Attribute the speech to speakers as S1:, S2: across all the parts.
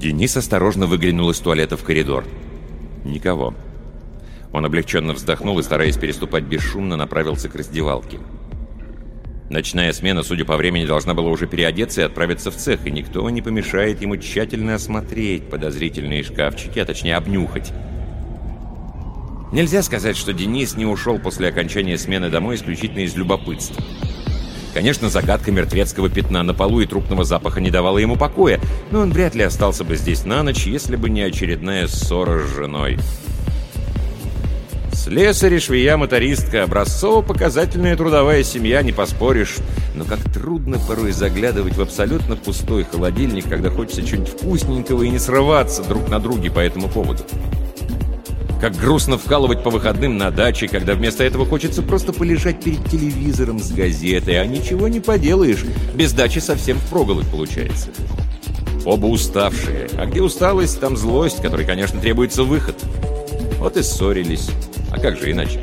S1: Денис осторожно выглянул из туалета в коридор. Никого. Он облегченно вздохнул и, стараясь переступать бесшумно, направился к раздевалке. Ночная смена, судя по времени, должна была уже переодеться и отправиться в цех, и никто не помешает ему тщательно осмотреть подозрительные шкафчики, а точнее обнюхать. Нельзя сказать, что Денис не ушел после окончания смены домой исключительно из любопытства. Конечно, загадка мертвецкого пятна на полу и трупного запаха не давала ему покоя, но он вряд ли остался бы здесь на ночь, если бы не очередная ссора с женой. Слесарь, швея, мотористка, образцово-показательная трудовая семья, не поспоришь. Но как трудно порой заглядывать в абсолютно пустой холодильник, когда хочется чего-нибудь вкусненького и не срываться друг на друге по этому поводу. Как грустно вкалывать по выходным на даче, когда вместо этого хочется просто полежать перед телевизором с газетой, а ничего не поделаешь, без дачи совсем впроголодь получается. Оба уставшие, а где усталость, там злость, которой, конечно, требуется выход. Вот и ссорились. А как же иначе?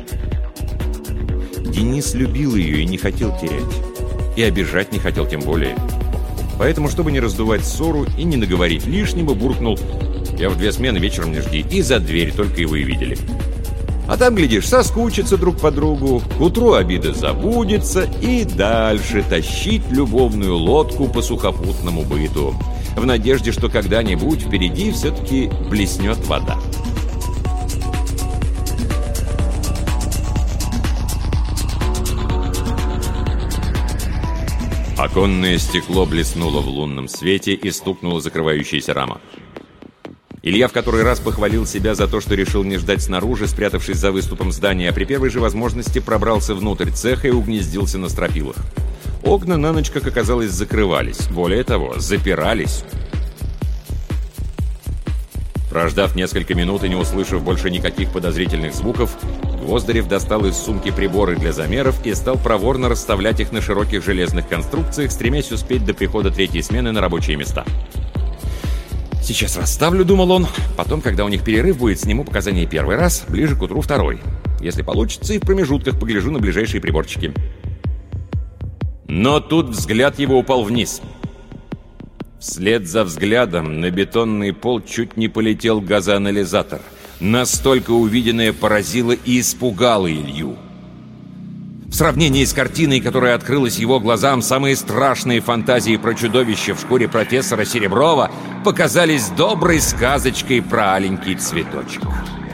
S1: Денис любил ее и не хотел терять. И обижать не хотел тем более. Поэтому, чтобы не раздувать ссору и не наговорить лишнего, буркнул: «Я в 2 смены, вечером не жди». И за дверь только его и видели. А там, глядишь, соскучатся друг по другу, к утру обида забудется, и дальше тащить любовную лодку по сухопутному быту, в надежде, что когда-нибудь впереди все-таки блеснет вода. Оконное стекло блеснуло в лунном свете и стукнула закрывающаяся рама. Илья в который раз похвалил себя за то, что решил не ждать снаружи, спрятавшись за выступом здания, а при первой же возможности пробрался внутрь цеха и угнездился на стропилах. Окна на ночь, как оказалось, закрывались. Более того, запирались. Прождав несколько минут и не услышав больше никаких подозрительных звуков, Гвоздарев достал из сумки приборы для замеров и стал проворно расставлять их на широких железных конструкциях, стремясь успеть до прихода 3-й смены на рабочие места. «Сейчас расставлю», — думал он. «Потом, когда у них перерыв будет, сниму показания 1-й раз, ближе к утру 2-й. Если получится, и в промежутках погляжу на ближайшие приборчики». Но тут взгляд его упал вниз. Вслед за взглядом на бетонный пол чуть не полетел газоанализатор. Настолько увиденное поразило и испугало Илью. В сравнении с картиной, которая открылась его глазам, самые страшные фантазии про чудовище в шкуре профессора Сереброва показались доброй сказочкой про аленький цветочек.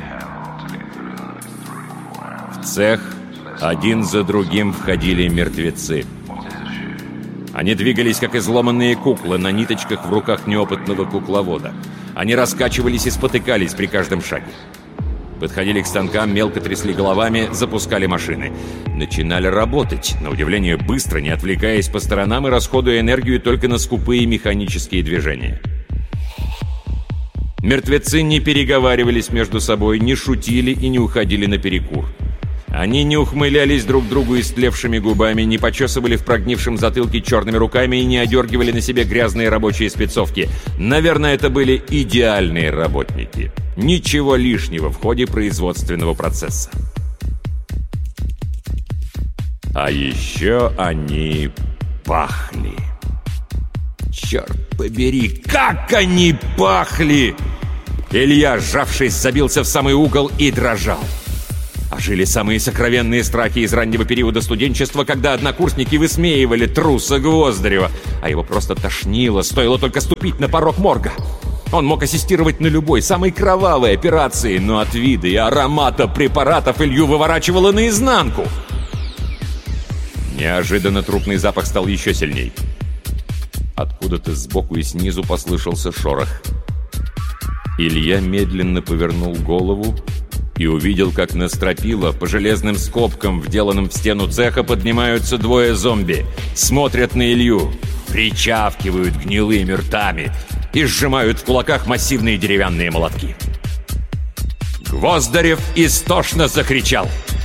S1: В цех один за другим входили мертвецы. Они двигались, как изломанные куклы, на ниточках в руках неопытного кукловода. Они раскачивались и спотыкались при каждом шаге. Подходили к станкам, мелко трясли головами, запускали машины. Начинали работать, на удивление быстро, не отвлекаясь по сторонам и расходуя энергию только на скупые механические движения. Мертвецы не переговаривались между собой, не шутили и не уходили на перекур. Они не ухмылялись друг другу истлевшими губами, не почесывали в прогнившем затылке черными руками и не одергивали на себе грязные рабочие спецовки. Наверное, это были идеальные работники. Ничего лишнего в ходе производственного процесса. А еще они пахли. Черт побери, как они пахли! Илья, сжавшись, забился в самый угол и дрожал. Ожили самые сокровенные страхи из раннего периода студенчества, когда однокурсники высмеивали труса Гвоздарева, а его просто тошнило, стоило только ступить на порог морга. Он мог ассистировать на любой, самой кровавой операции, но от вида и аромата препаратов Илью выворачивало наизнанку. Неожиданно трупный запах стал еще сильней. Откуда-то сбоку и снизу послышался шорох. Илья медленно повернул голову и увидел, как на стропила по железным скобкам, вделанным в стену цеха, поднимаются 2 зомби. Смотрят на Илью, причавкивают гнилыми ртами и сжимают в кулаках массивные деревянные молотки. Гвоздарев истошно закричал.